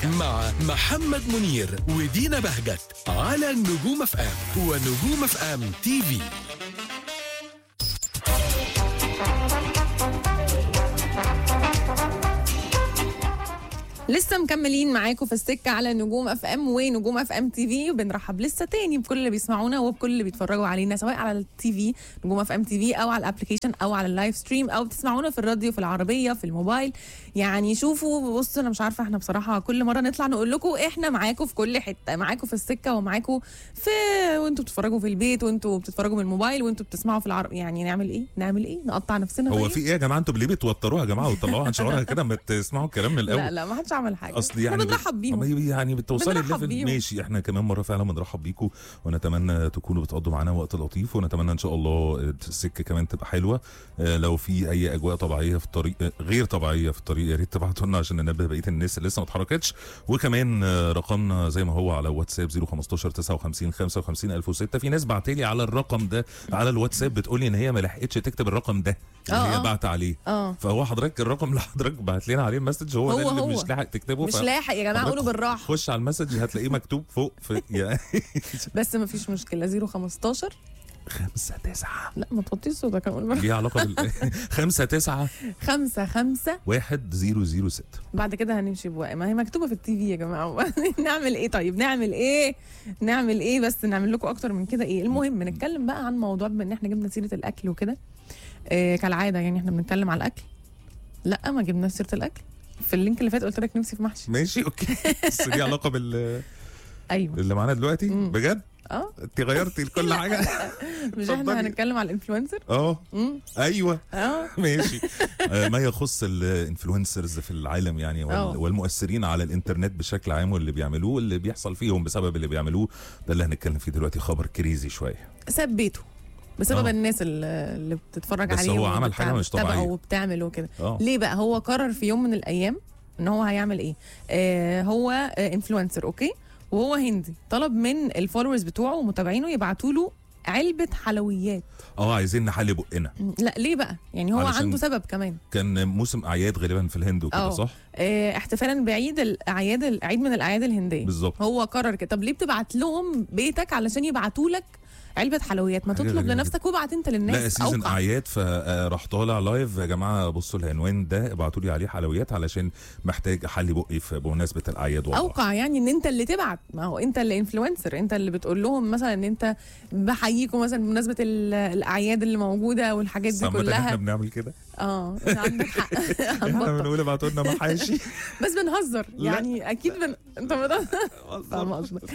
مع محمد منير ودينا بهجت على نجوم اف ام ونجوم اف ام تي في. لسه مكملين معاكم في السكه على نجوم اف ام ونجوم اف ام تي في، وبنرحب لسه تاني بكل اللي بيسمعونا وبكل اللي بيتفرجوا علينا سواء على التي في نجوم اف ام تي في او على الابلكيشن او على اللايف ستريم او بتسمعونا في الراديو في العربيه في الموبايل. يعني شوفوا بصوا، انا مش عارفه، احنا بصراحه كل مره نطلع نقول لكم احنا معاكم في كل حته، معاكم في السكه ومعاكم في وانتوا بتتفرجوا في البيت وانتوا بتتفرجوا من الموبايل وانتوا بتسمعوا في يعني نعمل ايه نقطع نفسنا. هو في ايه يا جماعه؟ انتوا ليه بتوتروها يا جماعه وتطلعوها عن شعورها كده؟ ما تسمعوا الكلام من الاول. لا ما حدش عمل حاجه، اصل يعني بنرحب بيهم، يعني بتوصلي الليفل ماشي. احنا كمان مره فعلا بنرحب بيكم، ونتمنى تكونوا بتقضوا معانا وقت لطيف، ونتمنى ان شاء الله السكه كمان تبقى حلوه. لو في اي اجواء طبيعيه في الطريق غير طبيعيه في الطريق يا ريت تبعتوا لنا عشان ننبه بقيه الناس اللي لسه ما اتحركتش. وكمان رقمنا زي ما هو على واتساب 015 59 55 1006. في ناس بعتلي على الرقم ده على الواتساب بتقولي ان هي ما لحقتش تكتب الرقم ده اللي هي بعت عليه. فهو حضرتك الرقم اللي حضرتك بعت لنا عليه المسج هو ده اللي مش لاحق تكتبه. مش لاحق يا جماعه، قولوا بالراحه. خش على المسج هتلاقيه مكتوب فوق في يعني بس ما فيش مشكله. 015 59 لا ما توطيش صوتك، اقول ليه علاقه بال 59 55 1006. بعد كده هنمشي بواقع، ما هي مكتوبه في التي في يا جماعه. نعمل ايه طيب؟ نعمل ايه بس نعمل لكم اكتر من كده ايه؟ المهم نتكلم بقى عن موضوع، بما ان احنا جبنا سيره الاكل وكده. كالعاده يعني احنا بنتكلم على الاكل. لا ما جبناش سيره الاكل في اللينك اللي فات، قلت لك نفسي في محشي. ماشي اوكي بس دي علاقه بال ايوه اللي معانا دلوقتي بجد. انت غيرتي كل حاجه. مش احنا هنتكلم على الانفلونسر؟ ايوه ماشي. ما يخص الانفلونسرز في العالم يعني والمؤثرين على الانترنت بشكل عام واللي بيعملوه واللي بيحصل فيهم بسبب اللي بيعملوه، ده اللي هنتكلم فيه دلوقتي. خبر كريزي شويه ساب بيته بسبب الناس اللي بتتفرج عليه، بس هو عمل حاجه مش طبيعيه وبتعمل وكده. ليه بقى؟ هو قرر في يوم من الايام ان هو هيعمل ايه. هو انفلونسر اوكي، وهو هندي. طلب من الفولورز بتوعه ومتابعينه يبعتوا له علبه حلويات. عايزين نحلي بقنا. لا ليه بقى؟ يعني هو عنده سبب كمان. كان موسم اعياد غالبا في الهند وكده صح؟ احتفالا بعيد عيد من الاعياد الهنديه بالظبط. هو قرر كده. طب ليه بتبعت لهم بيتك علشان يبعتوا لك علبة حلويات؟ ما تطلب لنفسك وابعت انت للناس. لا سيزن اعياد، فراح طالع لايف يا جماعه بصوا العنوان ده ابعتوا لي عليه حلويات علشان محتاج احلي بقي بمناسبه الاعياد. اوقع يعني ان انت اللي تبعت، ما هو انت اللي انفلونسر، انت اللي بتقول لهم مثلا ان انت بحييكم مثلا بمناسبه الاعياد اللي موجوده والحاجات دي كلها. احنا بنعمل كده. عندك حق. احنا بنقول ابعتوا لنا محاشي بس بنهزر يعني اكيد انت فاهم قصدك.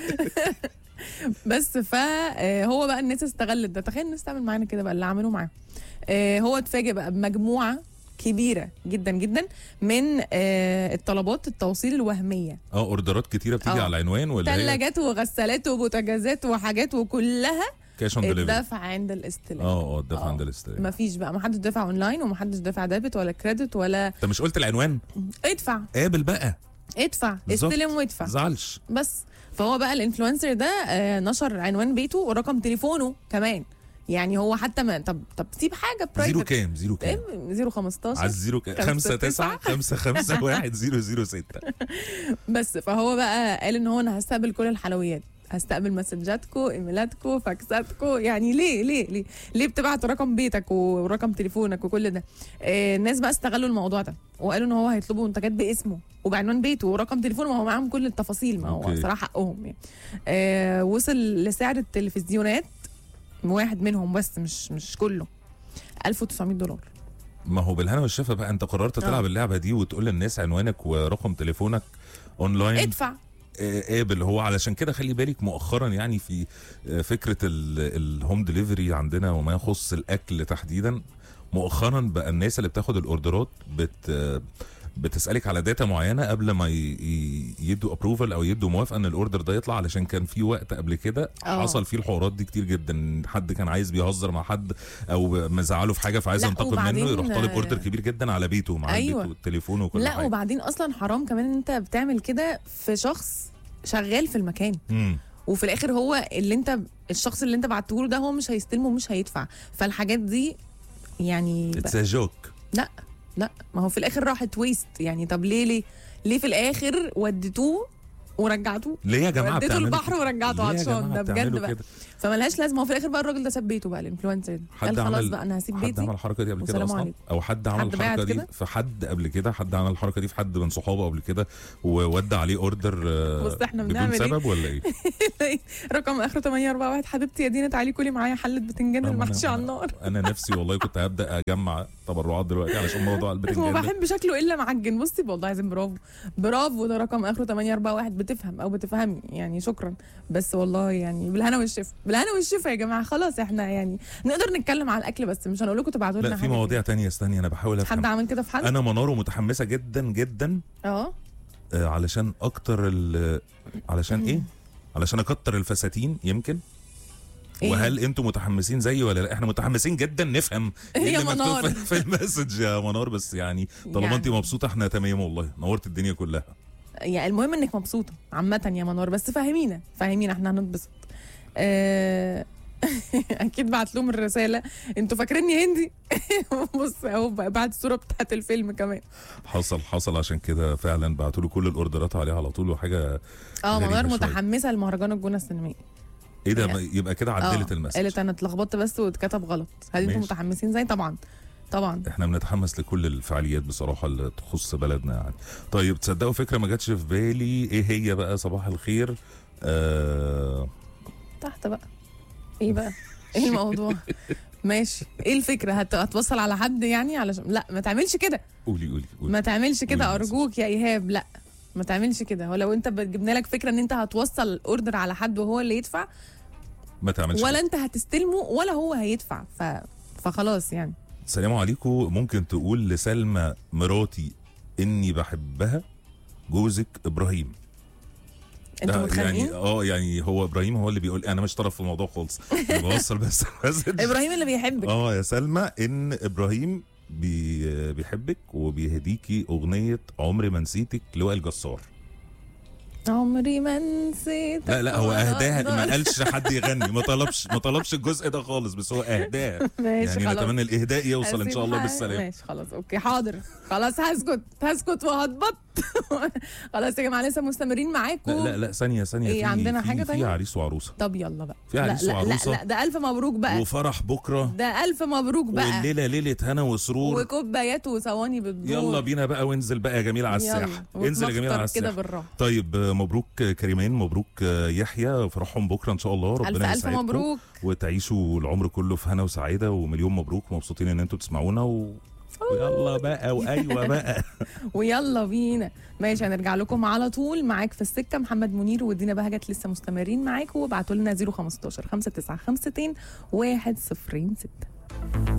بس فهو بقى الناس استغلت ده. تخيل الناس تعمل معانا كده بقى اللي عملوه معاه. هو اتفاجئ بقى بمجموعه كبيره جدا جدا من الطلبات التوصيل الوهميه. اوردرات كتيره بتيجي على العنوان، ولا ثلاجات وغسالات وبوتاجازات وحاجات وكلها كاش اون ديليفري. الدفع عند الاستلام. الدفع عند الاستلام. مفيش بقى، ما حدش دفع اونلاين وما حدش دفع ديبت ولا كريدت ولا. انت مش قلت العنوان؟ ادفع قابل بقى، ادفع استلم وادفع، زعلش بس. فهو بقى الانفلونسر ده نشر عنوان بيته ورقم تليفونه كمان. يعني هو حتى ما طب سيب حاجه برايفت. زيرو كام 015 على الزيرو 59 55 1006. بس فهو بقى قال ان هو انا هستقبل كل الحلويات، هستقبل مسجاتكم، ايميلاتكم، فاكساتكم. يعني ليه بتبعتوا رقم بيتك ورقم تليفونك وكل ده؟ الناس بقى استغلوا الموضوع ده وقالوا ان هو هيطلبوا منتجات باسمه وبعنوان بيته ورقم تليفونه، ما هو معاهم كل التفاصيل، ما هو صراحه حقهم يعني. وصل لسعر التلفزيونات واحد منهم بس مش كله $1900. ما هو بالهنا والشفا بقى. انت قررت تلعب اللعبه دي وتقول للناس عنوانك ورقم تليفونك اونلاين، ادفع قابل. هو علشان كده خلي بالك مؤخرا يعني في فكره الهوم ديليفري عندنا وما يخص الاكل تحديدا، مؤخرا بقى الناس اللي بتاخد الاوردرات بتسالك على داتا معينه قبل ما يدوا ابروفل او يدوا موافقه ان الاوردر ده يطلع، علشان كان في وقت قبل كده حصل فيه الحوارات دي كتير جدا. حد كان عايز بيهزر مع حد او مزعله في حاجه فعايز ينتقم منه، يروح طالب اوردر كبير جدا على بيته مع البيت والتليفون وكل حاجه. لا وبعدين اصلا حرام كمان ان انت بتعمل كده في شخص شغال في المكان. وفي الاخر هو الشخص اللي انت بعته له ده هو مش هيستلمه ومش هيدفع. فالحاجات دي يعني اتس ا جوك. لا ما هو في الاخر راحت ويست يعني. طب ليه ليه في الاخر وديتوه ورجعتوه؟ ليه يا جماعه وديته بتعملوا البحر كده؟ ورجعته ليه يا عطشان، جماعة ده بجد بتعملوا بقى. كده؟ فملهاش لازمه. وفي الاخر بقى الراجل ده ساب بيته بقى، الانفلونسر ده قال خلاص بقى انا هسيب حد بيتي. عمل الحركه دي قبل كده وسلام اصلا؟ عليكم. او حد عمل حد الحركه بعت دي كده؟ في حد قبل كده؟ حد عمل الحركه دي في حد من صحابه قبل كده وودى عليه اوردر بص احنا بدون بنعمل سبب ولا ايه؟ رقم اخره 841. حبيبتي يا دينا تعالي كلي معايا حله بتنجان المحشي على النار. انا نفسي والله كنت هبدا اجمع تبرعات دلوقتي علشان موضوع هو البتنجان ده. بحب شكله الا معجن. بصي والله عايزين برافو برافو. ده رقم اخره 841. بتفهم او بتفهمي يعني، شكرا. بس والله يعني بالهنا والشفا، بالهنا والشفا يا جماعه. خلاص احنا يعني نقدر نتكلم على الاكل بس مش هنقول لكم تبعتوا لنا لا في حاجة مواضيع كده. تانية. استني انا بحاول افهم. حد عمل كده في حد؟ انا منار ومتحمسه جدا جدا علشان اكتر علشان ايه؟ علشان اكتر الفساتين يمكن. إيه؟ وهل انتم متحمسين زيي ولا لا؟ احنا متحمسين جدا نفهم هي اللي مكتوب منار. في المسج يا منار. بس يعني طالما يعني. انت مبسوطه احنا تمام والله، نورت الدنيا كلها. يعني المهم انك مبسوطه عامه يا منار. بس فهمينا احنا هنتبسط. اكيد بعت لهم الرساله انتوا فاكريني هندي. بص اهو بعت الصوره بتاعت الفيلم كمان. حصل عشان كده فعلا بعتوا له كل الاوردرات عليها على طول وحاجه. منار شوية. متحمسه لمهرجان الجونه السينمائي. ايه ده؟ يبقى كده عدلت المسج. قالت انا اتلخبطت بس واتكتب غلط. هل انتوا ماشي. متحمسين زي؟ طبعا احنا بنتحمس لكل الفعاليات بصراحه اللي تخص بلدنا يعني. طيب تصدقوا فكره ما جاتش في بالي؟ ايه هي بقى؟ صباح الخير. تحت بقى. ايه بقى؟ ايه الموضوع؟ ماشي. ايه الفكره؟ هتوصل على حد يعني؟ علشان لا ما تعملش كده. قولي ما تعملش كده قولي ارجوك يا ايهاب. لا ما تعملش كده. ولو انت جبنا لك فكره ان انت هتوصل الاوردر على حد وهو اللي يدفع، ما تعملش ولا كده. انت هتستلمه ولا هو هيدفع. فخلاص يعني. السلام عليكم. ممكن تقول لسلمى مراتي اني بحبها؟ جوزك ابراهيم. انتوا متخانقين؟ يعني هو ابراهيم هو اللي بيقول. انا مش طرف في الموضوع خالص. انا بوصل بس ابراهيم اللي بيحبك. يا سلمى ان ابراهيم بيحبك وبيهديكي اغنيه عمري ما نسيتك لوائل جسار. عمري ما نسيتك. لا هو اهداها، ما وأقدر. قالش حد يغني. ما طلبش الجزء ده خالص، بس هو اهداها. ماشي يعني خلاص. نتمنى الاهداء يوصل ان شاء الله بالسلامه. ماشي خلاص اوكي حاضر. خلاص هسكت وهضبط. خلاص يا جماعه لسه مستمرين معاكم. لا ثانيه إيه، عندنا حاجة في تانية؟ عريس وعروسه. طب يلا بقى. في عريس وعروسه. لا ده الف مبروك بقى. وفرح بكره. ده الف مبروك بقى. والليله ليله هنا وسرور. وكوبايات وصواني بتدور. يلا بينا بقى وانزل بقى يا جميل على الساحه. انزل يا جميل على كده الساحه. بالراحه. طيب مبروك كريمين، مبروك يحيى. فرحهم بكره ان شاء الله. ربنا الف يسعدكم مبروك. وتعيشوا العمر كله في هنا وسعاده. ومليون مبروك. مبسوطين ان انتوا تسمعونا ويلا بقى. وايوه بقى. ويلا بينا. ماشي هنرجع لكم على طول. معاك في السكه محمد منير ودينا بهجت لسه مستمرين معاكم. وابعتوا لنا 015 5952 106.